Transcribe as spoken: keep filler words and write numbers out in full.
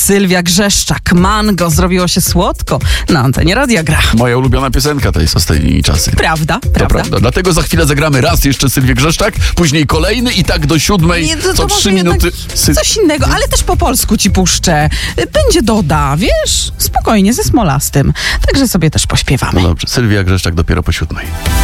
Sylwia Grzeszczak, Mango, zrobiło się słodko. Na antenie Radia Gra. Moja ulubiona piosenka to jest ostatnimi czasy. Prawda, To prawda. prawda. Dlatego za chwilę zagramy raz jeszcze Sylwię Grzeszczak, później kolejny i tak do siódmej, Nie, to, co to może trzy jednak minuty. Sy- coś innego, ale też po polsku ci puszczę. Będzie Doda, wiesz? Spokojnie, ze Smolastym. Także sobie też pośpiewamy. No dobrze, Sylwia Grzeszczak dopiero po siódmej.